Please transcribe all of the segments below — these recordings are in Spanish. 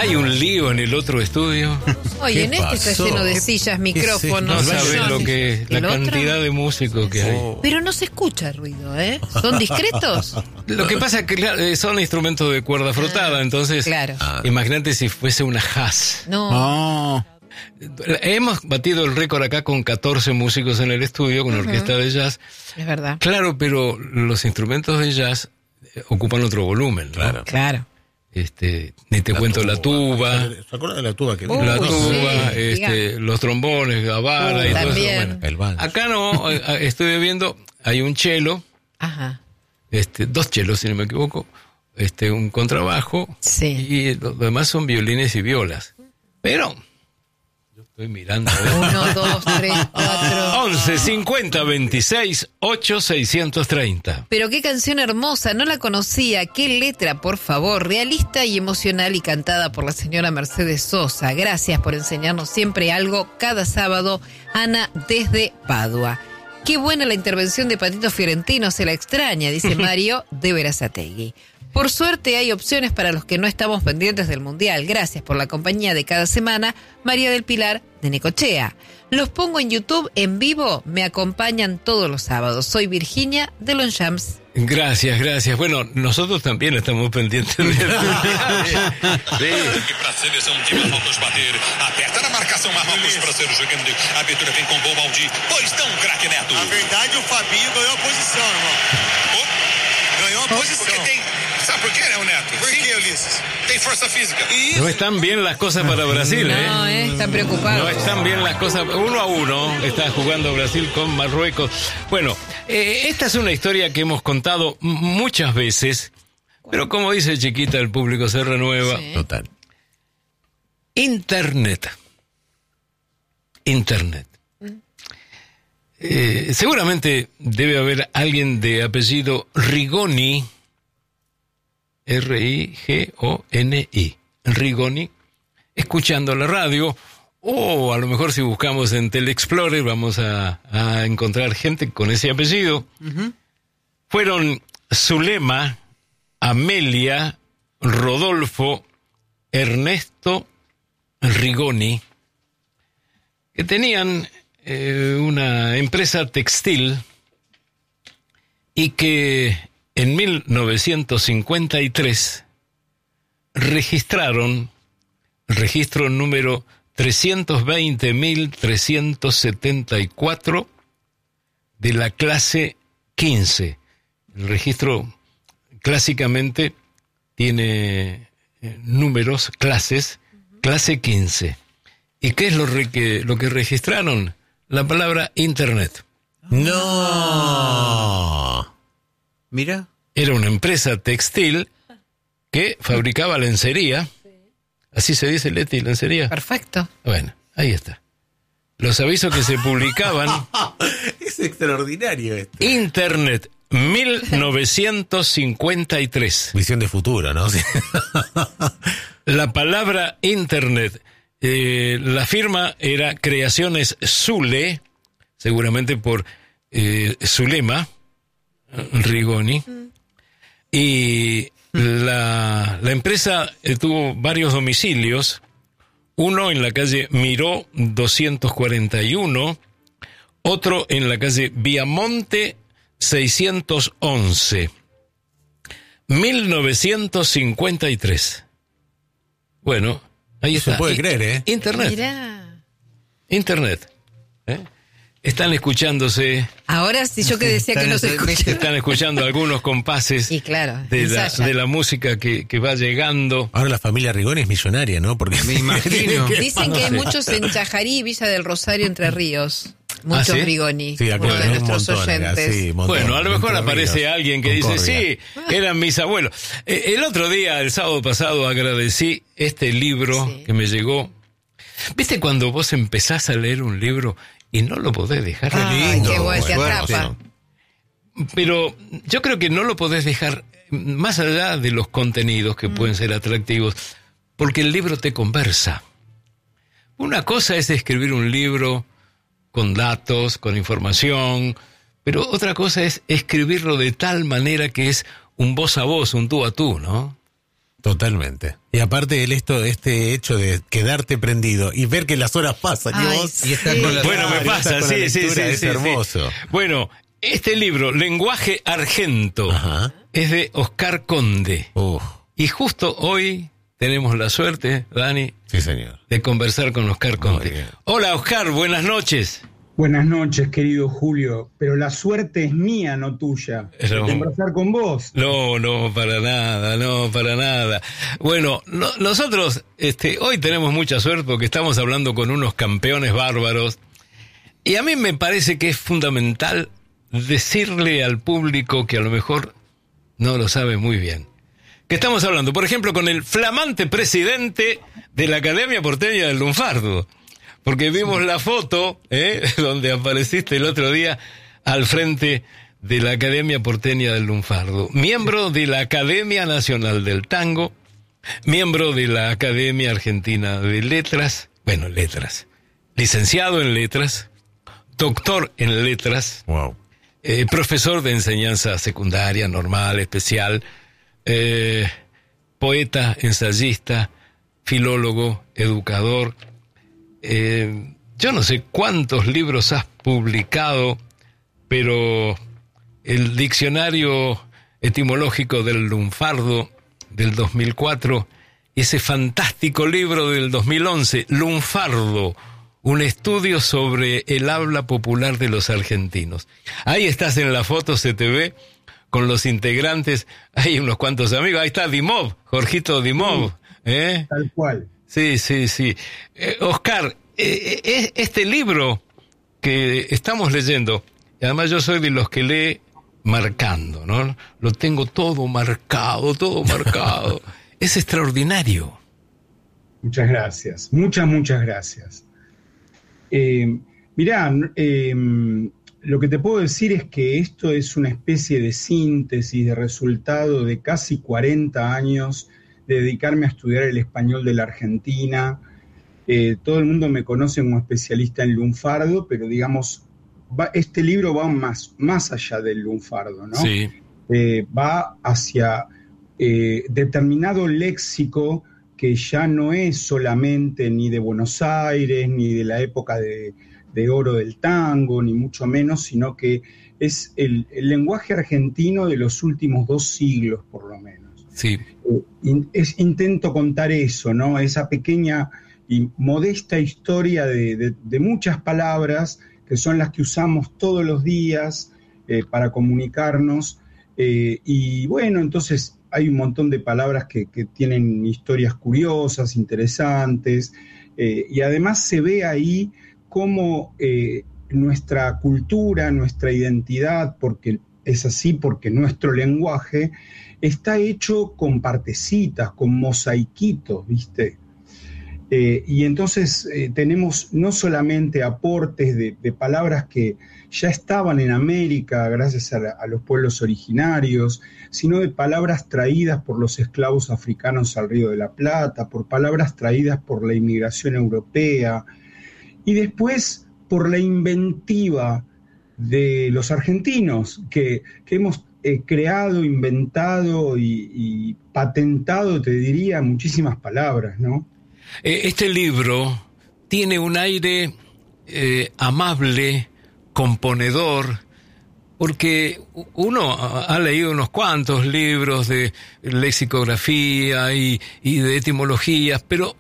Hay un lío en el otro estudio. Oye, en este está lleno de sillas, micrófonos. No sabes lo que la cantidad de músicos que hay. Pero no se escucha ruido, ¿eh? ¿Son discretos? Lo que pasa es que claro, son instrumentos de cuerda frotada, entonces claro. Imagínate si fuese una jazz. No. Hemos batido el récord acá con 14 músicos en el estudio, con orquesta de jazz. Es verdad. Claro, pero los instrumentos de jazz ocupan otro volumen, ¿no? Claro. Ni te cuento la tuba. ¿Se acuerdan de la tuba? La tuba, sí, los trombones, la vara y todo eso. También. Bueno, acá no, estoy viendo, hay un cello, Ajá. 2 chelos si no me equivoco, un contrabajo, Sí. y lo demás son violines y violas. Pero yo estoy mirando. 1, 2, 3, 4. 11 50 26 8 630. Pero qué canción hermosa, no la conocía. Qué letra, por favor, realista y emocional y cantada por la señora Mercedes Sosa. Gracias por enseñarnos siempre algo cada sábado, Ana, desde Padua. Qué buena la intervención de Patito Fiorentino, se la extraña, dice Mario de Berazategui. Por suerte hay opciones para los que no estamos pendientes del Mundial. Gracias por la compañía de cada semana, María del Pilar de Necochea. Los pongo en YouTube en vivo, me acompañan todos los sábados. Soy Virginia de Longchamps. Gracias. Bueno, nosotros también estamos pendientes de Para a seleção de Marrocos bater. Aperta na marcação Marrocos para ser jogando. A abertura vem com gol Baldi. Pois não, craque Neto. Na verdade, o Fabinho ganhou a posição, irmão. Ganhou a posição. Porque tem... Sabe por quê, né, o Neto? Por quê, Ulisses? Tem força física. No están bien las cosas para Brasil, ¿eh? No, están preocupados. No están bien las cosas. 1-1 está jugando Brasil con Marruecos. Bueno, esta es una historia que hemos contado muchas veces, pero como dice Chiquita, el público se renueva. Sí. Total. Internet. Seguramente debe haber alguien de apellido Rigoni, R-I-G-O-N-I, Rigoni, escuchando la radio, o a lo mejor si buscamos en Telexplorer vamos a encontrar gente con ese apellido. Fueron Zulema, Amelia, Rodolfo, Ernesto Rigoni, que tenían una empresa textil y que en 1953 registraron el registro número 320.374 de la clase 15. El registro clásicamente tiene números, clases, clase 15. ¿Y qué es lo que registraron? La palabra Internet. ¡No! Mira. Era una empresa textil que fabricaba lencería. ¿Así se dice, Leti, lencería? Perfecto. Bueno, ahí está. Los avisos que se publicaban. Es extraordinario esto. Internet, 1953. Visión de futuro, ¿no? La palabra Internet. La firma era Creaciones Zule, seguramente por Zulema Rigoni, y la empresa tuvo varios domicilios, uno en la calle Miró 241, otro en la calle Viamonte 611, 1953. Bueno, ahí está. Se puede creer, ¿eh? Internet. Mirá. Internet. Están escuchándose. Ahora sí, yo que decía que no se escucha. Están escuchando algunos compases Y claro, de la música que va llegando. Ahora la familia Rigoni es millonaria, ¿no? Porque Me imagino. Dicen que hay muchos en Chajarí, Villa del Rosario, Entre Ríos. Muchos ¿sí? Rigoni. Sí, acá uno de un nuestros montón acá, oyentes. sí, montón. Bueno, a lo mejor Entre aparece Ríos, alguien que dice, Concordia. sí, eran mis abuelos. El otro día, el sábado pasado, agradecí este libro Sí. que me llegó. ¿Viste cuando vos empezás a leer un libro y no lo podés dejar de leer? Ay, qué bueno, te bueno, atrapa. Pero yo creo que no lo podés dejar más allá de los contenidos que pueden ser atractivos, porque el libro te conversa. Una cosa es escribir un libro con datos, con información, pero otra cosa es escribirlo de tal manera que es un voz a voz, un tú a tú, ¿no? Totalmente. Y aparte este hecho de quedarte prendido y ver que las horas pasan y vos... Sí. Y estás con la, Bueno, me pasa, con la sí, lectura, es hermoso. sí. Bueno, este libro, Lenguaje Argento, Ajá. es de Oscar Conde. Y justo hoy tenemos la suerte, Dani, Sí, señor. de conversar con Oscar Muy Conde. bien. Hola, Oscar, buenas noches. Buenas noches, querido Julio, pero la suerte es mía, no tuya, de No. conversar con vos. No, para nada. Bueno, nosotros hoy tenemos mucha suerte porque estamos hablando con unos campeones bárbaros y a mí me parece que es fundamental decirle al público que a lo mejor no lo sabe muy bien. Que estamos hablando, por ejemplo, con el flamante presidente de la Academia Porteña del Lunfardo. Porque vimos la foto, donde apareciste el otro día al frente de la Academia Porteña del Lunfardo. Miembro de la Academia Nacional del Tango, miembro de la Academia Argentina de Letras, licenciado en Letras, doctor en Letras, Wow. profesor de enseñanza secundaria, normal, especial, poeta, ensayista, filólogo, educador. Yo no sé cuántos libros has publicado, pero el diccionario etimológico del lunfardo del 2004, ese fantástico libro del 2011, Lunfardo, un estudio sobre el habla popular de los argentinos. Ahí estás en la foto, se te ve, con los integrantes, hay unos cuantos amigos, ahí está Dimov, Jorgito Dimov, Tal cual. Sí. Oscar, este libro que estamos leyendo, y además yo soy de los que lee marcando, ¿no? Lo tengo todo marcado. Es extraordinario. Muchas gracias, muchas gracias. Mirá, lo que te puedo decir es que esto es una especie de síntesis, de resultado de casi 40 años de dedicarme a estudiar el español de la Argentina. Todo el mundo me conoce como especialista en lunfardo, pero digamos, este libro va más allá del lunfardo, ¿no? Sí. Va hacia determinado léxico que ya no es solamente ni de Buenos Aires, ni de la época de oro del tango, ni mucho menos, sino que es el lenguaje argentino de los últimos 2 siglos, por lo menos. Sí. Intento contar eso, ¿no? Esa pequeña y modesta historia de muchas palabras que son las que usamos todos los días para comunicarnos. Y bueno, entonces hay un montón de palabras que tienen historias curiosas, interesantes, y además se ve ahí cómo nuestra cultura, nuestra identidad, porque es así, porque nuestro lenguaje está hecho con partecitas, con mosaiquitos, ¿viste? Y entonces tenemos no solamente aportes de palabras que ya estaban en América gracias a los pueblos originarios, sino de palabras traídas por los esclavos africanos al Río de la Plata, por palabras traídas por la inmigración europea, y después por la inventiva de los argentinos, que hemos creado, inventado y patentado, te diría, muchísimas palabras, ¿no? Este libro tiene un aire amable, componedor, porque uno ha leído unos cuantos libros de lexicografía y de etimologías, pero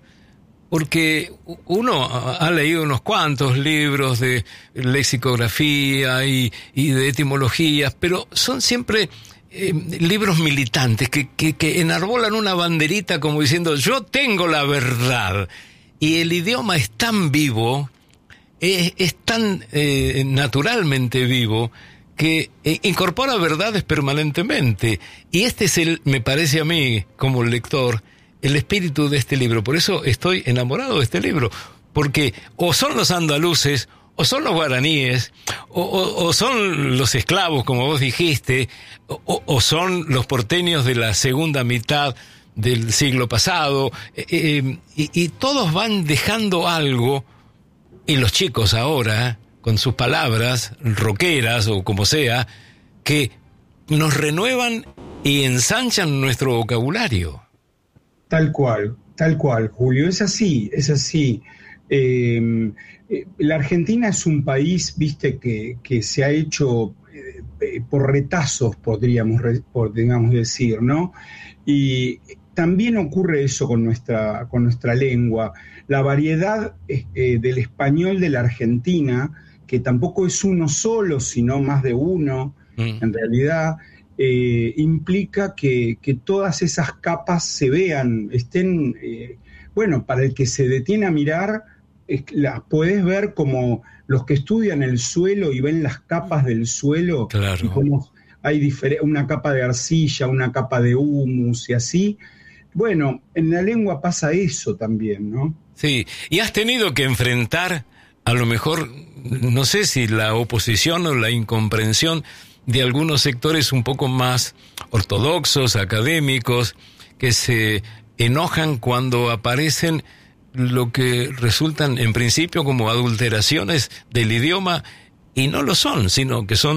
porque uno ha leído unos cuantos libros de lexicografía y de etimologías, pero son siempre libros militantes que enarbolan una banderita como diciendo yo tengo la verdad, y el idioma es tan vivo, es tan naturalmente vivo, que incorpora verdades permanentemente, y este es me parece a mí como lector, el espíritu de este libro. Por eso estoy enamorado de este libro, porque o son los andaluces, o son los guaraníes, o son los esclavos, como vos dijiste, o son los porteños de la segunda mitad del siglo pasado, y todos van dejando algo, y los chicos ahora, con sus palabras rockeras o como sea, que nos renuevan y ensanchan nuestro vocabulario. Tal cual, Julio, es así. La Argentina es un país, viste, que se ha hecho por retazos, podríamos decir, ¿no? Y también ocurre eso con nuestra lengua. La variedad del español de la Argentina, que tampoco es uno solo, sino más de uno, en realidad, implica que todas esas capas se vean, estén, para el que se detiene a mirar, las podés ver como los que estudian el suelo y ven las capas del suelo, claro. Y cómo hay una capa de arcilla, una capa de humus y así. Bueno, en la lengua pasa eso también, ¿no? Sí, y has tenido que enfrentar, a lo mejor, no sé si la oposición o la incomprensión de algunos sectores un poco más ortodoxos, académicos, que se enojan cuando aparecen lo que resultan en principio como adulteraciones del idioma, y no lo son, sino que son